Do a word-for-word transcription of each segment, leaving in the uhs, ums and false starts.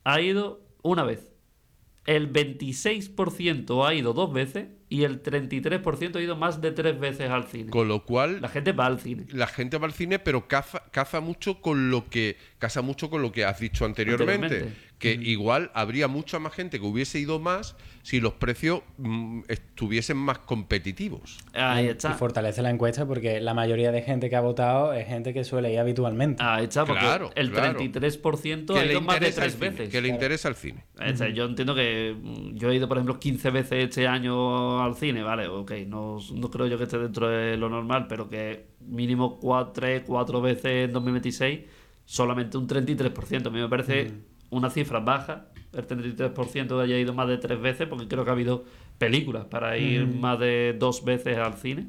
ha ido una vez. El veintiséis por ciento ha ido dos veces y el treinta y tres por ciento ha ido más de tres veces al cine. Con lo cual... La gente va al cine. La gente va al cine, pero caza, caza mucho con lo que casa mucho con lo que has dicho anteriormente. Anteriormente. Que Mm. igual habría mucha más gente que hubiese ido más si los precios mm, estuviesen más competitivos. Ahí Y está. fortalece la encuesta porque la mayoría de gente que ha votado es gente que suele ir habitualmente. Ahí está, porque Claro, el claro. treinta y tres por ciento Que ha le ido más de interesa el tres cine, veces. que le interesa el cine. O sea, yo entiendo que mm, yo he ido, por ejemplo, quince veces este año al cine, ¿vale? Ok, no, no creo yo que esté dentro de lo normal, pero que mínimo cuatro, tres, cuatro veces en dos mil veintiséis, solamente un treinta y tres por ciento. A mí me parece una cifra baja, el treinta y tres por ciento haya ido más de tres veces, porque creo que ha habido películas para ir Mm. más de dos veces al cine.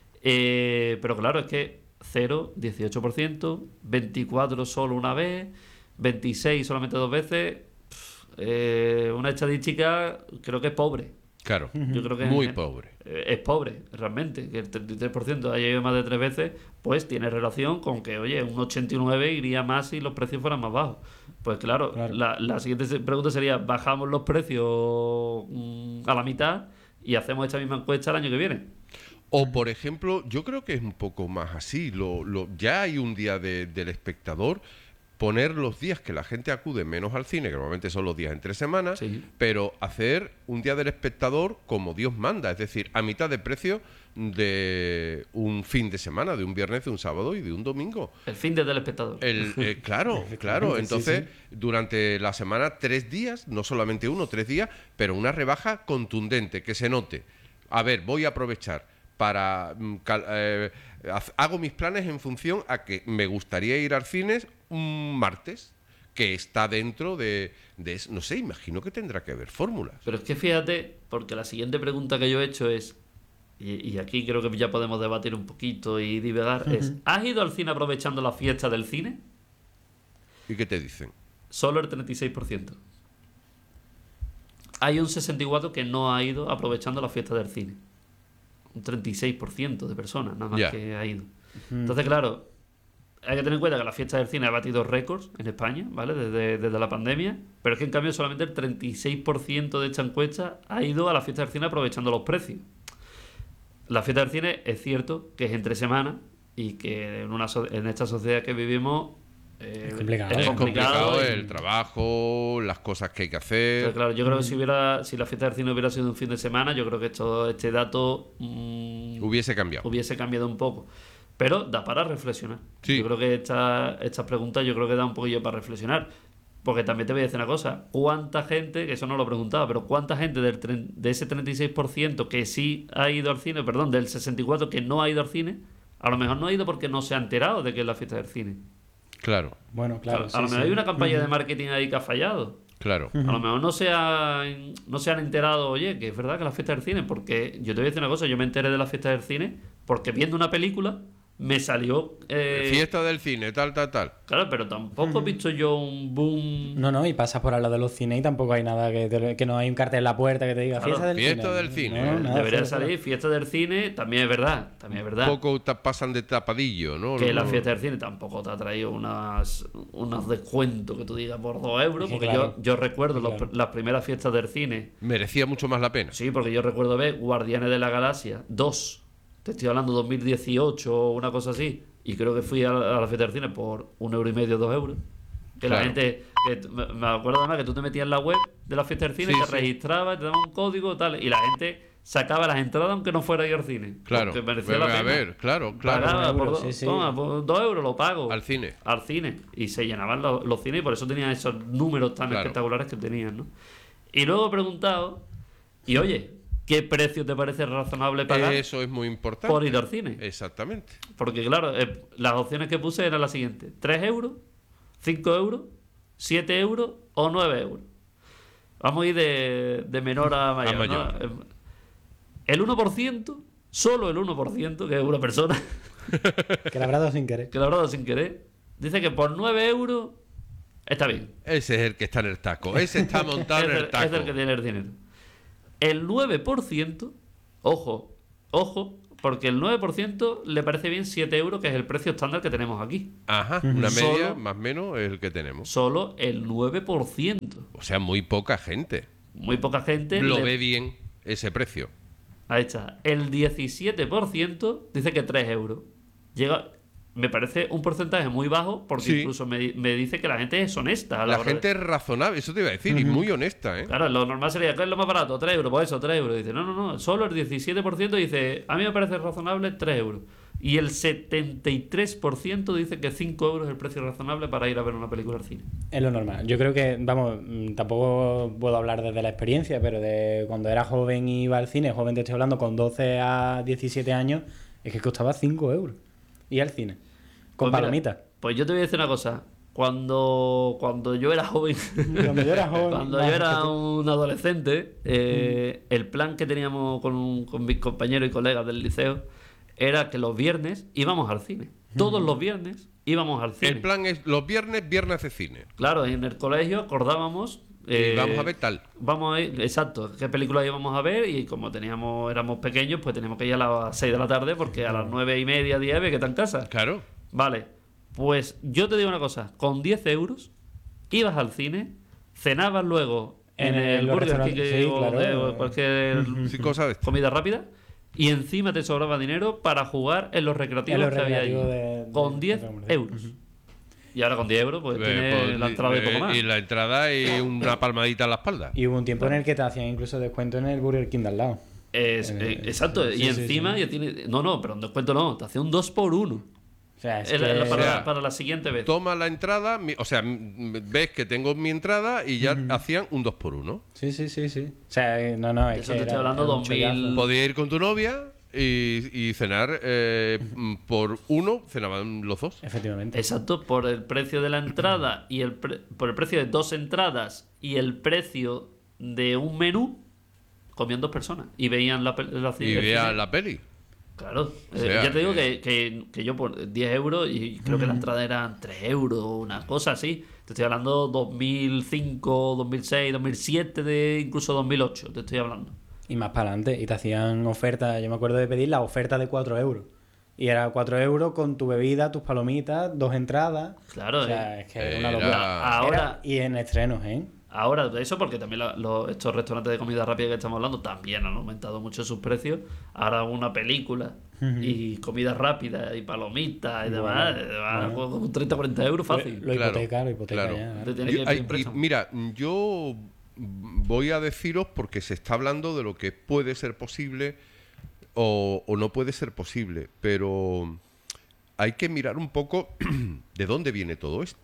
Eh, pero claro, es que cero, dieciocho por ciento, veinticuatro solo una vez, veintiséis solamente dos veces. Pff, eh, una estadística creo que es pobre. Claro, Yo creo que muy es, pobre. eh, es pobre, realmente. Que el treinta y tres por ciento haya ido más de tres veces, pues tiene relación con que, oye, un ochenta y nueve por ciento iría más si los precios fueran más bajos. Pues claro, Claro. La, la siguiente se- pregunta sería, ¿bajamos los precios mm, a la mitad y hacemos esta misma encuesta el año que viene? O, por ejemplo, yo creo que es un poco más así. Lo, lo, ya hay un día de- del espectador, poner los días que la gente acude menos al cine, que normalmente son los días entre semanas, Sí. pero hacer un día del espectador como Dios manda, es decir, a mitad de precio de un fin de semana, de un viernes, de un sábado y de un domingo. El fin del espectador. El, eh, claro, claro. Entonces, durante la semana, tres días, no solamente uno, tres días, pero una rebaja contundente, que se note. A ver, voy a aprovechar para... mm, cal- eh, haz- hago mis planes en función a que me gustaría ir al cine un martes, que está dentro de, de... eso. No sé, imagino que tendrá que haber fórmulas. Pero es que fíjate, porque la siguiente pregunta que yo he hecho es, y, y aquí creo que ya podemos debatir un poquito y divagar, es, ¿has ido al cine aprovechando la fiesta del cine? ¿Y qué te dicen? Solo el treinta y seis por ciento. Hay un sesenta y cuatro por ciento que no ha ido aprovechando la fiesta del cine. Un treinta y seis por ciento de personas, nada más Ya. que ha ido. Entonces, claro, hay que tener en cuenta que la fiesta del cine ha batido récords en España, ¿vale? Desde, desde la pandemia. Pero es que en cambio solamente el treinta y seis por ciento de esta encuesta ha ido a la fiesta del cine aprovechando los precios. La fiesta del cine es cierto que es entre semana y que en, una so- en esta sociedad que vivimos eh, Es complicado. es Es complicado complicado y- el trabajo, las cosas que hay que hacer. Pero claro, yo creo que si hubiera si la fiesta del cine hubiera sido un fin de semana, yo creo que esto, este dato mm, Hubiese cambiado. hubiese cambiado un poco. Pero da para reflexionar. Sí. Yo creo que esta, estas preguntas yo creo que da un poquillo para reflexionar. Porque también te voy a decir una cosa. ¿Cuánta gente, que eso no lo he preguntado, pero cuánta gente del tren- de ese treinta y seis por ciento que sí ha ido al cine, perdón, del sesenta y cuatro por ciento que no ha ido al cine, a lo mejor no ha ido porque no se ha enterado de que es la fiesta del cine? Claro, Bueno, claro. a, sí, a lo mejor sí. hay una campaña de marketing ahí que ha fallado. claro. A lo mejor no se, han, no se han enterado, oye, que es verdad que la fiesta del cine, porque yo te voy a decir una cosa, yo me enteré de la fiesta del cine porque viendo una película me salió... eh, Fiesta del cine, tal, tal, tal. Claro, pero tampoco he visto yo un boom... No, no, y pasas por al lado de los cines y tampoco hay nada que, te- que no hay un cartel en la puerta que te diga Claro, fiesta del fiesta cine. del cine. No, nada, Debería cero, cero. salir fiesta del cine, también es verdad, también es verdad. Un poco ta- pasan de tapadillo, ¿no? Que No, la no. fiesta del cine tampoco te ha traído unas, unos descuentos que tú digas por dos euros, Sí, porque claro. yo, yo recuerdo Sí, los- claro. las primeras fiestas del cine. Merecía mucho más la pena. Sí, porque yo recuerdo ver Guardianes de la Galaxia dos, te estoy hablando dos mil dieciocho o una cosa así, y creo que fui a la, a la fiesta del cine por un euro y medio, dos euros. Que la Claro. gente, que t- me me acuerdo además que tú te metías en la web de la fiesta del cine, Sí, te sí. registrabas, te daban un código tal, y la gente sacaba las entradas aunque no fuera a ir al cine. Claro. Porque merecía la a pena. ver, claro, claro. Pagaba por Euro, dos, sí, sí. toma, por dos euros lo pago. Al cine. Al cine. Y se llenaban los, los cines y por eso tenían esos números tan Claro. espectaculares que tenían, ¿no? Y luego he preguntado, y oye, ¿qué precio te parece razonable pagar Eso es muy importante. por ir al cine? Exactamente. Porque claro, eh, las opciones que puse eran las siguientes: tres euros, cinco euros, siete euros o nueve euros. Vamos a ir de, de menor a mayor. A mayor. ¿no? Eh, El uno por ciento, solo el uno por ciento, que es una persona Que la habrá dado sin querer. que lo habrá dado sin querer, dice que por nueve euros está bien. Ese es el que está en el taco. Ese está montado es, en el, el taco. es el que tiene el dinero. El nueve por ciento, ojo, ojo, porque el nueve por ciento le parece bien siete euros, que es el precio estándar que tenemos aquí. Ajá, una media Solo- más o menos es el que tenemos. Solo el nueve por ciento. O sea, muy poca gente Muy poca gente lo le- ve bien ese precio. Ahí está. El diecisiete por ciento dice que tres euros. Llega, me parece un porcentaje muy bajo porque Sí. incluso me, me dice que la gente es honesta. A la La hora gente de- es razonable, eso te iba a decir, y muy honesta, ¿eh? Claro, lo normal sería, ¿qué es lo más barato? tres euros, pues eso, tres euros. Dice, no, no, no, solo el diecisiete por ciento dice, a mí me parece razonable tres euros. Y el setenta y tres por ciento dice que cinco euros es el precio razonable para ir a ver una película al cine. Es lo normal. Yo creo que, vamos, mm, tampoco puedo hablar desde la experiencia, pero de cuando era joven y iba al cine, joven te estoy hablando, con doce a diecisiete años, es que costaba cinco euros. Y al cine. Con Pues mira, palomitas. Pues yo te voy a decir una cosa. Cuando, cuando yo era joven, Cuando yo era joven. cuando más yo era que tú. un adolescente, eh, el plan que teníamos con, con mis compañeros y colegas del liceo era que los viernes íbamos al cine. Todos los viernes íbamos al cine. El plan es los viernes, viernes de cine. Claro, en el colegio acordábamos. Y eh, vamos a ver tal. Vamos a ir, exacto, qué película íbamos a ver y como teníamos éramos pequeños, pues teníamos que ir a las seis de la tarde porque a las nueve y media, diez había que estar en casa. Claro. Vale, pues yo te digo una cosa, con diez euros ibas al cine, cenabas luego en, En el los Burger King restaurantes, que- sí, o claro. de- o cualquier Sí, cosas de estas. comida rápida y encima te sobraba dinero para jugar en los recreativos En los que había allí. recreativos de- de- Con diez de comercio. euros. Y ahora con diez euros pues Eh, tienes pues, la entrada y poco eh, más. Y la entrada y una palmadita en la espalda. Y hubo un tiempo en el que te hacían incluso descuento en el Burger King de al lado. Es- Eh, eh, exacto, sí, y sí, encima sí. ya tiene... No, no, pero un descuento no, te hace un dos por uno. O sea, es Es la- la- que- para, O sea, para la siguiente vez. Toma la entrada, mi- o sea, m- ves que tengo mi entrada y ya hacían un dos por uno. Sí, sí, sí, sí. O sea, eh, no, no, es Eso que te estoy era- hablando era un dos mil. chollazo. Podías ir con tu novia y, y cenar eh, m, por uno, cenaban los dos. Efectivamente. Exacto, por el precio de la entrada y el pre- por el precio de dos entradas y el precio de un menú, comían dos personas y veían la, pe- la Y cine- el veías cine. la peli. Claro, O eh, sea, ya te digo que- que, que, que yo por diez euros y creo que la entrada eran tres euros, una cosa así. Te estoy hablando dos mil cinco, dos mil seis, dos mil siete, de incluso dos mil ocho, te estoy hablando. Y más para adelante. Y te hacían ofertas. Yo me acuerdo de pedir la oferta de cuatro euros. Y era cuatro euros con tu bebida, tus palomitas, dos entradas. Claro, O sea, eh. es que era una Era- locura. Ahora- Era- y en estrenos, ¿eh? Ahora de eso, porque también la- los- estos restaurantes de comida rápida que estamos hablando también han aumentado mucho sus precios. Ahora una película y comida rápida y palomitas y demás, Bueno, eh, va bueno. con un treinta a cuarenta euros fácil. Lo Claro, hipoteca, lo hipoteca claro. ya. Te tiene Yo- que ay, pedir y préstamo. mira, yo voy a deciros porque se está hablando de lo que puede ser posible o, o no puede ser posible, pero hay que mirar un poco de dónde viene todo esto.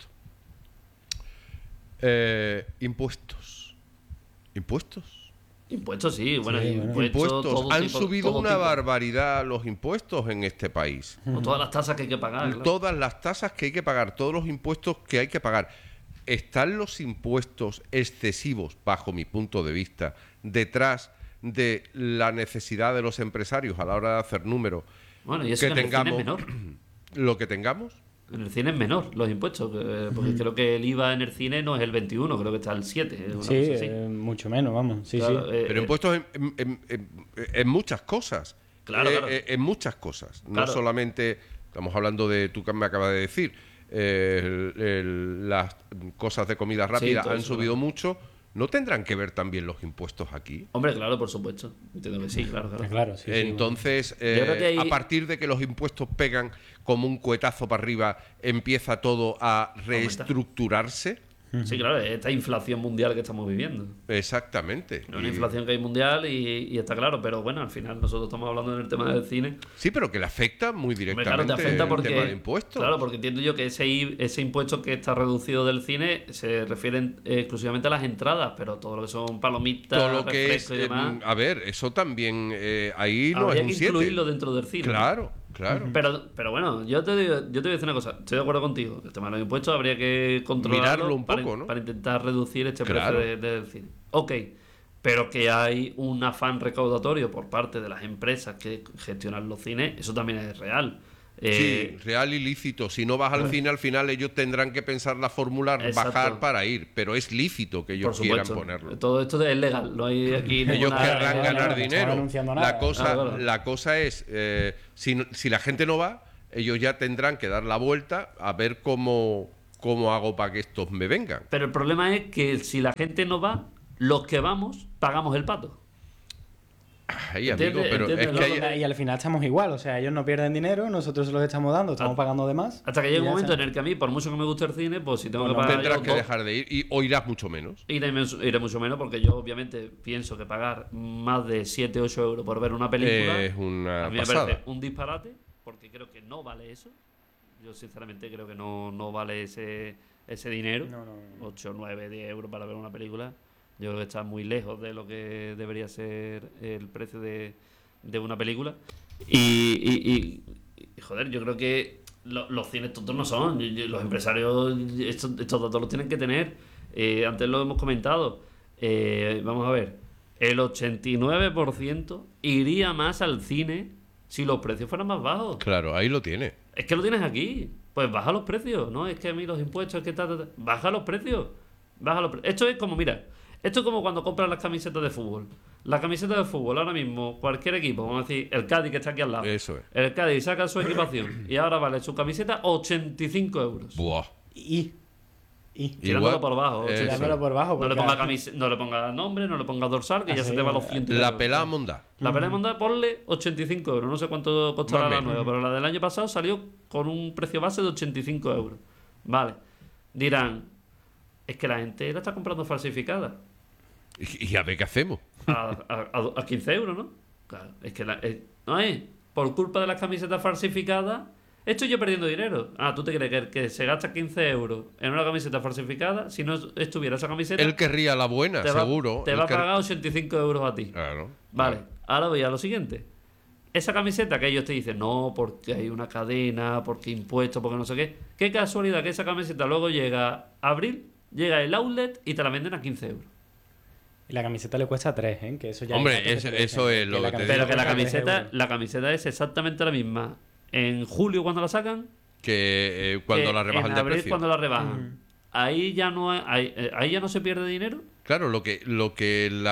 Eh, impuestos. Impuestos. Impuestos sí, bueno, Sí, y bueno. impuestos, Impuestos. todo Han tipo- subido todo una tipo. barbaridad los impuestos en este país. O todas las tasas que hay que pagar. claro. Todas las tasas que hay que pagar, todos los impuestos que hay que pagar. ¿Están los impuestos excesivos, bajo mi punto de vista, detrás de la necesidad de los empresarios a la hora de hacer números? Bueno, y eso que que en el cine es tengamos menor. lo que tengamos. En el cine es menor los impuestos, que- porque creo que el I V A en el cine no es el veintiuno, creo que está el siete. Una Sí, cosa así. eh, mucho menos, vamos. Sí, Claro, sí. eh, Pero eh, impuestos en, en- en- en- en muchas cosas. Claro, Eh, claro. eh, en muchas cosas. No Claro. solamente, estamos hablando de, tú que me acabas de decir, eh, el- el- las cosas de comida rápida todo han eso, subido claro. mucho. ¿No tendrán que ver también los impuestos aquí? Hombre, claro, por supuesto. Entiendo que sí, claro, claro. Claro, sí, sí, Entonces, Yo creo eh, que hay- a partir de que los impuestos pegan como un cuetazo para arriba, empieza todo a reestructurarse. Sí, claro, esta inflación mundial que estamos viviendo. Exactamente. Es una Y- inflación que hay mundial y, y está claro, pero bueno, al final nosotros estamos hablando en el tema del cine. Sí, pero que le afecta muy Hombre, directamente claro, te afecta el porque. tema de impuestos. Claro, porque entiendo yo que ese, I- ese impuesto que está reducido del cine se refiere eh, exclusivamente a las entradas, pero todo lo que son palomitas, todo lo que es. refresco y demás, eh, a ver, eso también. eh, ahí no habría es un que siete. incluirlo dentro del cine. Claro, claro. Pero, pero bueno, yo te, digo- yo te voy a decir una cosa. Estoy de acuerdo contigo. El tema de los impuestos habría que controlarlo Mirarlo un para, poco, ¿no? para intentar reducir este Claro. precio de- del cine. Ok, pero que hay un afán recaudatorio por parte de las empresas que gestionan los cines, eso también es real. Eh, Sí, real y lícito. Si no vas al cine, al final ellos tendrán que pensar la fórmula, Exacto. bajar para ir. Pero es lícito que por ellos quieran supuesto. ponerlo. Todo esto es legal. No hay aquí Ellos ninguna- querrán no, ganar no, no dinero. están anunciando nada. La cosa, Ah, claro. la cosa es, eh, si, no- si la gente no va, ellos ya tendrán que dar la vuelta a ver cómo, ¿cómo hago para que estos me vengan? Pero el problema es que si la gente no va, los que vamos pagamos el pato. Ay, amigo, Entiende- pero es entiende que lo hay- Y al final estamos igual, o sea, ellos no pierden dinero, nosotros se los estamos dando, estamos Ah. pagando de más. Hasta que y llegue un ya momento está. en el que a mí, por mucho que me guste el cine, pues si tengo Bueno, que pagar tendrás yo que dos- dejar de ir y o irás mucho menos. Iré, mes- iré mucho menos porque yo obviamente pienso que pagar más de siete ocho euros por ver una película Es una a mí me pasada. parece un disparate porque creo que no vale eso. Yo sinceramente creo que no, no vale ese, ese dinero. No, no, no. ocho, nueve, diez euros para ver una película. Yo creo que está muy lejos de lo que debería ser el precio de, de una película. Y, y, y- y, joder, yo creo que lo- los cines tontos no son. Y- y Los empresarios estos, estos datos los tienen que tener. Eh, antes lo hemos comentado. Eh, vamos a ver. El ochenta y nueve por ciento iría más al cine si los precios fueran más bajos. Claro, ahí lo tiene. Es que lo tienes aquí. Pues baja los precios. No es que a mí los impuestos, es que ta, ta, ta. Baja los precios. Baja los pre- Esto es como, mira, esto es como cuando compras las camisetas de fútbol. La camiseta de fútbol, ahora mismo, cualquier equipo, vamos a decir, el Cádiz que está aquí al lado. Eso es. El Cádiz saca su equipación y ahora vale su camiseta ochenta y cinco euros. Buah. Y, y Tirándolo Igual- por bajo. Eso. tirándolo por bajo. No le, porque ponga al- camise- no le ponga nombre, no le ponga dorsal, que ya Así se te va a es. los ciento La euros. pelada monda. La pelea monda, ponle ochenta y cinco euros. No sé cuánto costará Más o la menos. nueva, pero la del año pasado salió con un precio base de ochenta y cinco euros. Vale. Dirán, es que la gente la está comprando falsificada. Y, y a ver qué hacemos. A, a- a- a quince euros, ¿no? Claro, es que la, eh, no es. Por culpa de las camisetas falsificadas, estoy yo perdiendo dinero. Ah, ¿tú te crees que el que se gasta quince euros en una camiseta falsificada, si no estuviera esa camiseta, Él querría la buena, te va, seguro. te Él va a quer- pagar ochenta y cinco euros a ti? Claro. Vale, claro. ahora voy a lo siguiente. Esa camiseta que ellos te dicen, no, porque hay una cadena, porque impuestos, porque no sé qué. Qué casualidad que esa camiseta luego llega a abril, llega el outlet y te la venden a quince euros. Y la camiseta le cuesta tres, ¿eh? Que eso ya Hombre, hay datos que eso- te dicen eso es lo la que te camiseta Pero que la cuesta tres camiseta, euros. la camiseta es exactamente la misma en julio cuando la sacan, Que eh, cuando que la rebajan en de abril precio. cuando la rebajan. Ahí ya no hay- ahí, eh, ahí ya no se pierde dinero. Claro, lo que, lo que la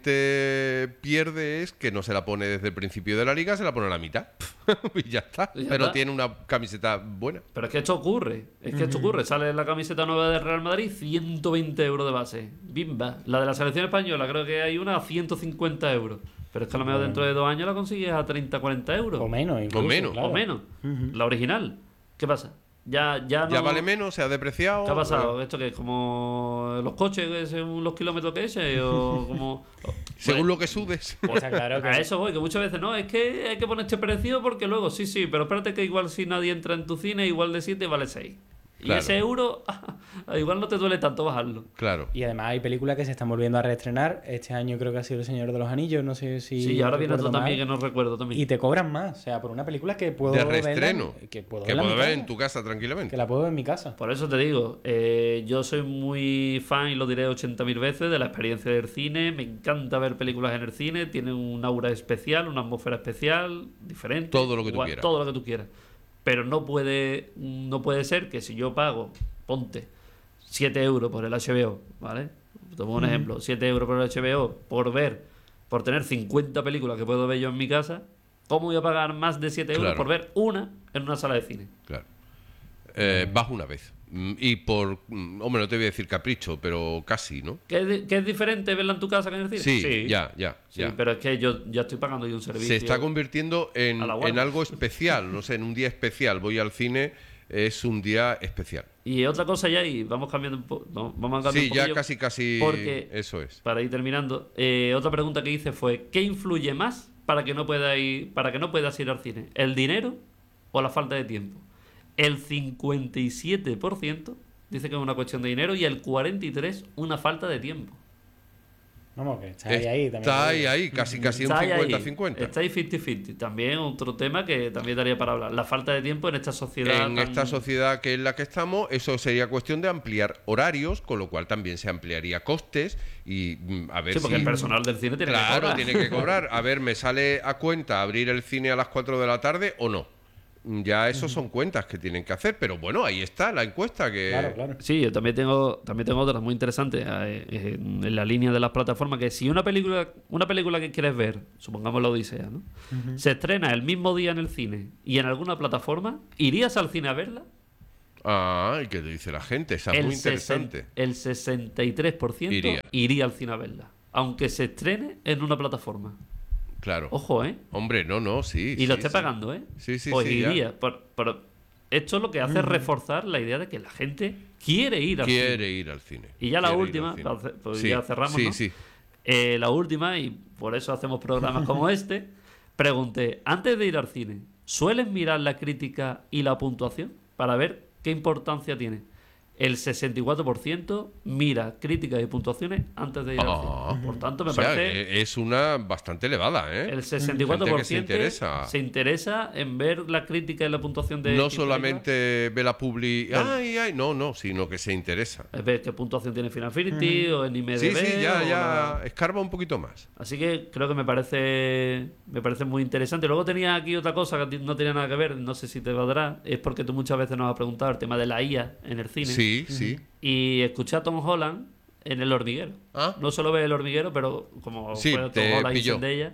gente pierde es que no se la pone desde el principio de la liga, se la pone a la mitad. y ya está. Y ya Pero está. tiene una camiseta buena. Pero es que esto ocurre, es que esto ocurre. Sale la camiseta nueva del Real Madrid, ciento veinte euros de base. Bimba. La de la selección española, creo que hay una a ciento cincuenta euros. Pero es que a lo mejor dentro de dos años la consigues a treinta, cuarenta euros. O menos, incluso, menos. claro. O menos. La original. ¿Qué pasa? Ya, ya no. Ya vale menos, se ha depreciado. ¿Qué ha pasado? ¿Esto que es como los coches que según los kilómetros que eches? ¿O como.? Según lo que sudes. Pues Está claro que- a eso voy, que muchas veces no, es que hay que poner este precio porque luego, sí, sí, pero espérate que igual si nadie entra en tu cine, igual de siete vale seis. Y Claro. ese euro, igual no te duele tanto bajarlo. Claro. Y además hay películas que se están volviendo a reestrenar. Este año creo que ha sido El Señor de los Anillos, no sé si. Sí, y ahora viene recuerdo otro también que mal. no recuerdo también. Y te cobran más. O sea, por una película que puedo De ver. reestreno. Que puedo, Que verla puedes mi ver casa, en tu casa tranquilamente. Que la puedo ver en mi casa. Por eso te digo, eh, yo soy muy fan, y lo diré ochenta mil veces, de la experiencia del cine. Me encanta ver películas en el cine. Tiene un aura especial, una atmósfera especial, diferente. Todo lo que tú igual, quieras. Todo lo que tú quieras. Pero no puede, no puede ser que si yo pago, ponte, siete euros por el H B O, ¿vale? Tomo un ejemplo, siete euros por el H B O, por ver, por tener cincuenta películas que puedo ver yo en mi casa, ¿cómo voy a pagar más de siete euros Claro. por ver una en una sala de cine? Claro. Eh, vas una vez. Mm, Y por. mm, Hombre, no te voy a decir capricho, pero casi, ¿no? ¿Que es, di- que es diferente verla en tu casa que en el cine? Sí, ya, ya, Sí, ya. pero es que yo ya estoy pagando yo un servicio. Se está convirtiendo en, a la guardia. en algo especial, no sé, en un día especial. Voy al cine, es un día especial. Y otra cosa ya, y vamos cambiando un poco. Vamos vamos cambiando Sí, un ya poquillo, casi, casi. porque- Eso es. Para ir terminando, eh, otra pregunta que hice fue: ¿qué influye más para que no pueda ir, para que no puedas ir al cine? ¿El dinero o la falta de tiempo? El cincuenta y siete por ciento dice que es una cuestión de dinero y el cuarenta y tres por ciento una falta de tiempo. Vamos, que está ahí, ahí también. Está ahí, ahí, casi, casi un Está ahí, ahí. cincuenta cincuenta. Está ahí cincuenta cincuenta. También otro tema que también daría para hablar. La falta de tiempo en esta sociedad. En tan- esta sociedad que es la que estamos, eso sería cuestión de ampliar horarios, con lo cual también se ampliaría costes y mm, a ver Sí, porque si... el personal del cine tiene que Claro, cobrar. tiene que cobrar. A ver, ¿me sale a cuenta abrir el cine a las cuatro de la tarde o no? Ya eso son cuentas que tienen que hacer, pero bueno, ahí está la encuesta que... Claro, claro. Sí, yo también tengo, también tengo otras muy interesantes eh, eh, en la línea de las plataformas, que si una película, una película que quieres ver, supongamos la Odisea, ¿no? Se estrena el mismo día en el cine y en alguna plataforma, ¿irías al cine a verla? Ah, ¿y qué dice la gente? Esa es el muy interesante. sesen- el sesenta y tres por ciento Iría. iría al cine a verla, aunque se estrene en una plataforma. Claro. Ojo, ¿eh? Hombre, no, no, sí. Y sí, lo esté sí. pagando, ¿eh? Sí, sí, pues sí, ya. iría. Por, por- esto es lo que hace es reforzar la idea de que la gente quiere ir al Quiere cine. ir al cine. Y ya la Quiere ir última, al cine. para hacer- pues Sí, ya cerramos, sí, ¿no? sí. Eh, la última, y por eso hacemos programas como este, pregunté, antes de ir al cine, ¿suelen mirar la crítica y la puntuación para ver qué importancia tiene? El sesenta y cuatro por ciento mira críticas y puntuaciones antes de ir al Ah. cine. Por tanto, me O sea, parece... eh, es una bastante elevada, ¿eh? El sesenta y cuatro por ciento Gente que se interesa. se interesa en ver la crítica y la puntuación de... No X solamente ve la publi... Claro. Ay, ay, no, no, sino que se interesa. película. Es ver qué puntuación tiene Final Fantasy o en IMDb. Sí, sí, ya, o ya. la- Escarba un poquito más. Así que creo que me parece me parece muy interesante. Luego tenía aquí otra cosa que a ti no tenía nada que ver, no sé si te valdrá. Es porque tú muchas veces nos has preguntado el tema de la I A en el cine. Sí, sí. Y escuché a Tom Holland en El Hormiguero. Ah. No solo ve El Hormiguero, pero como Sí, fue Tom te Holland y pilló. Zendaya,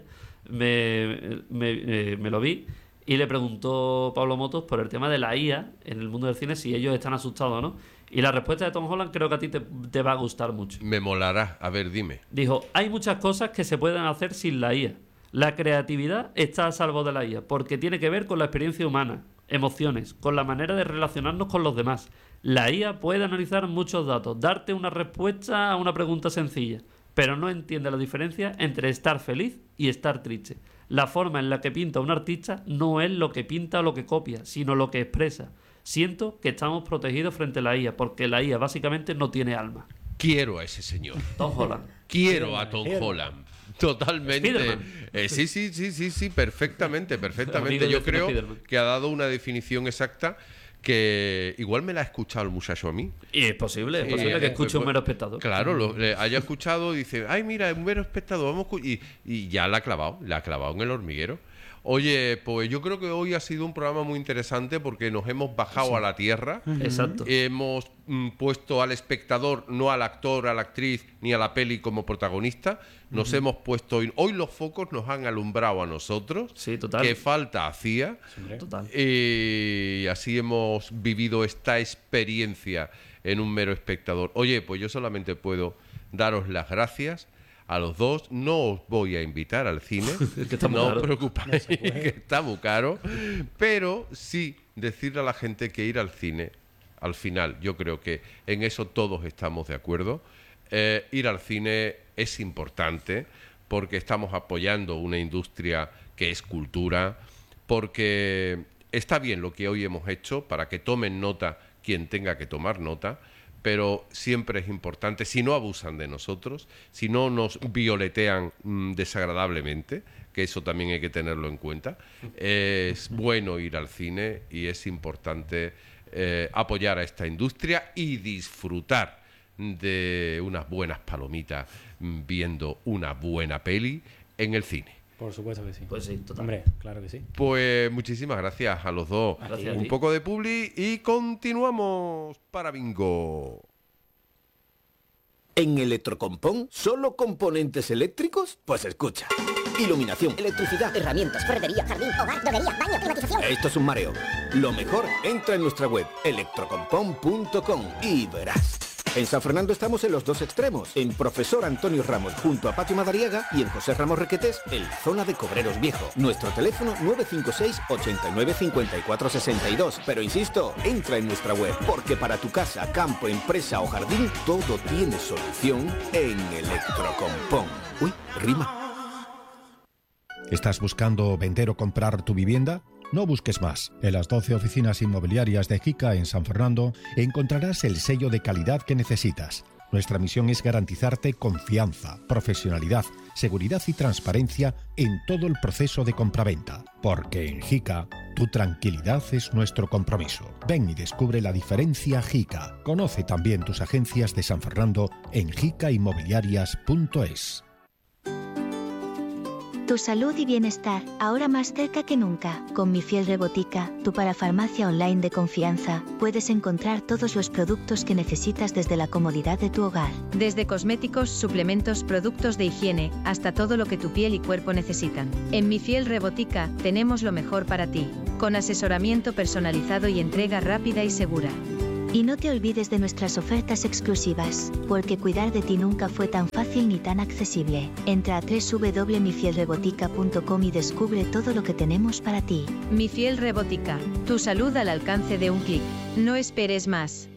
me, me, me, me lo vi. Y le preguntó Pablo Motos por el tema de la I A en el mundo del cine, si ellos están asustados o no. Y la respuesta de Tom Holland creo que a ti te, te va a gustar mucho. Me molará. A ver, dime. Dijo, hay muchas cosas que se pueden hacer sin la I A. La creatividad está a salvo de la I A, porque tiene que ver con la experiencia humana, emociones, con la manera de relacionarnos con los demás. La I A puede analizar muchos datos, darte una respuesta a una pregunta sencilla, pero no entiende la diferencia entre estar feliz y estar triste. La forma en la que pinta un artista no es lo que pinta o lo que copia, sino lo que expresa. Siento que estamos protegidos frente a la I A, porque la I A básicamente no tiene alma. Quiero a ese señor. Tom Holland. Quiero a Tom Spiderman. Holland. Totalmente. Spiderman. Eh, sí, sí, sí, sí, sí, perfectamente, perfectamente. Amigo Yo de creo Spiderman. que ha dado una definición exacta que igual me la ha escuchado el muchacho a mí. Y es posible, es Sí, posible que eh, escuche un pues, mero espectador. Claro, lo, le haya escuchado y dice, ay, mira, un mero espectador, vamos a escu-". y, y ya la ha clavado, la ha clavado en el hormiguero. Oye, pues yo creo que hoy ha sido un programa muy interesante porque nos hemos bajado a la tierra. Exacto. Hemos mm, puesto al espectador, no al actor, a la actriz, ni a la peli como protagonista. Nos hemos puesto... Hoy, hoy los focos nos han alumbrado a nosotros. Sí, total. Qué falta hacía. Total. Y así hemos vivido esta experiencia en un mero espectador. Oye, pues yo solamente puedo daros las gracias a los dos. No os voy a invitar al cine. Es que está muy no caro. os preocupéis, que está muy caro. Pero sí decirle a la gente que ir al cine, al final, yo creo que en eso todos estamos de acuerdo. Eh, ir al cine es importante porque estamos apoyando una industria que es cultura, porque está bien lo que hoy hemos hecho para que tomen nota quien tenga que tomar nota, pero siempre es importante, si no abusan de nosotros, si no nos violetean mm, desagradablemente, que eso también hay que tenerlo en cuenta, es bueno ir al cine y es importante eh, apoyar a esta industria y disfrutar de unas buenas palomitas mm, viendo una buena peli en el cine. Por supuesto que sí. Pues sí, total. Hombre, claro que sí. Pues muchísimas gracias a los dos. Gracias a Un ti. poco de publi y continuamos para bingo. ¿En Electrocompón solo componentes eléctricos? Pues escucha. Iluminación, Electricidad, herramientas, ferretería, jardín, hogar, droguería, baño, climatización. esto es un mareo. Lo mejor, entra en nuestra web electrocompón punto com y verás. En San Fernando estamos en los dos extremos, en Profesor Antonio Ramos junto a Patio Madariaga y en José Ramos Requetés en la zona de Cobreros Viejo. Nuestro teléfono nueve cinco seis, ocho nueve, cinco cuatro seis dos. Pero insisto, entra en nuestra web, porque para tu casa, campo, empresa o jardín, todo tiene solución en Electrocompón. Uy, rima. ¿Estás buscando vender o comprar tu vivienda? No busques más. En las doce oficinas inmobiliarias de Jica en San Fernando encontrarás el sello de calidad que necesitas. Nuestra misión es garantizarte confianza, profesionalidad, seguridad y transparencia en todo el proceso de compraventa. Porque en Jica, tu tranquilidad es nuestro compromiso. Ven y descubre la diferencia Jica. Conoce también tus agencias de San Fernando en jica inmobiliarias punto es. Tu salud y bienestar, ahora más cerca que nunca. Con Mi Fiel Rebotica, tu parafarmacia online de confianza, puedes encontrar todos los productos que necesitas desde la comodidad de tu hogar. Desde cosméticos, suplementos, productos de higiene, hasta todo lo que tu piel y cuerpo necesitan. En Mi Fiel Rebotica, tenemos lo mejor para ti, con asesoramiento personalizado y entrega rápida y segura. Y no te olvides de nuestras ofertas exclusivas, porque cuidar de ti nunca fue tan fácil ni tan accesible. Entra a doble u doble u doble u punto mi fiel rebotica punto com y descubre todo lo que tenemos para ti. Mi Fiel Rebotica, tu salud al alcance de un clic. No esperes más.